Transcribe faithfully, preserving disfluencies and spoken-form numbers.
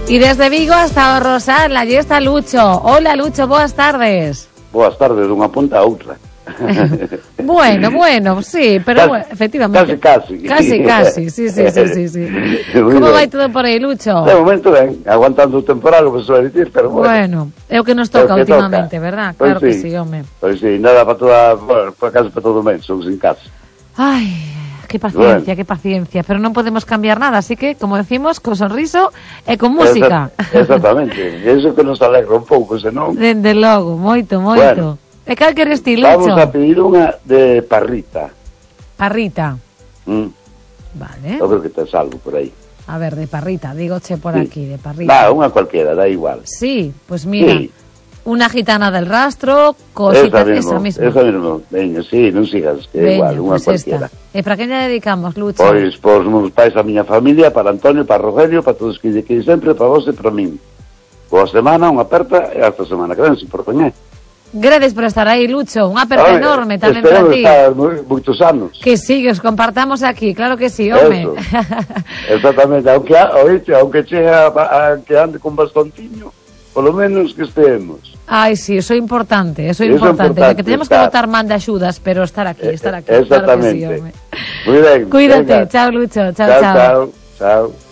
E desde Vigo hasta o Rosal, allí está Lucho. Hola, Lucho, boas tardes. Boas tardes, dunha punta a outra. Bueno, bueno, sí, pero casi, bueno, efectivamente. Casi, casi. Casi, casi, sí, sí, sí, sí, sí. Como vai todo por aí, Lucho? De momento ben, aguantando o temporal, como se vai dicir, pero bueno. Bueno, é o que nos toca que últimamente, toca. ¿Verdad? Pues claro sí, que sí, home. Pois pues sí, nada para toda, bueno, para casa para todo o mes, somos en casa. Ai... Que paciencia, bueno. que paciencia, pero non podemos cambiar nada, así que, como decimos, con sonriso e con música. Esa, exactamente, eso que nos alegra un pouco, senón... Dende logo, moito, moito. Bueno, e cal queres ti, Lucho? Vamos a pedir unha de parrita. Parrita. Mm. Vale. Eu creo que tes algo por aí. A ver, de parrita, dígoche por sí. Aquí, de parrita. Va, unha cualquiera, da igual. Sí, pues mira... Sí. Una gitana del rastro, cosita esa misma. Esa misma, veña, sí, non sigas, que é igual, unha pues cualquiera. Esta. E para quen lle dedicamos, Lucho? Pois, pois, meus pais, a miña familia, para Antonio, para Rogelio, para todos que lle quei sempre, para vos e para min. Boa semana, unha aperta, e hasta semana que ven, se por coñé. Gracias por estar aí, Lucho. Unha aperta Oye, enorme tamén para ti. Espero que moitos anos. Que sí, que os compartamos aquí, claro que sí, home. Exactamente, aunque, oíste, aunque chegue a, a, que ande con bastonciño, polo menos que estemos. Ai, sí, eso é importante, eso é importante, importante que tenemos estar. Que botar man de axudas, pero estar aquí, estar aquí. Exactamente. Claro que sí, muy ben. Cuídate, venga. Chao, Lucho, chao, chao. Chao, chao. chao.